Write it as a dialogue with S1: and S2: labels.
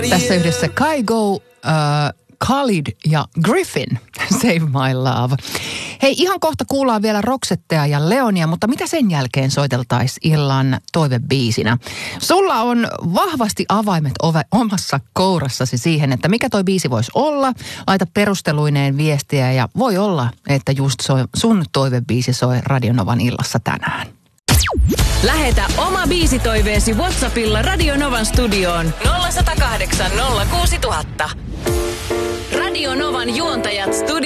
S1: Tässä yhdessä Kygo, Khalid ja Griffin, Save My Love. Hei, ihan kohta kuullaan vielä Roxettea ja Leonia, mutta mitä sen jälkeen soiteltaisiin illan toivebiisinä? Sulla on vahvasti avaimet omassa kourassasi siihen, että mikä toi biisi voisi olla. Laita perusteluineen viestiä ja voi olla, että just sun toivebiisi soi Radio Novan illassa tänään.
S2: Lähetä oma biisitoiveesi WhatsAppilla Radio Novan studioon 0108 06000. Radio Novan juontajat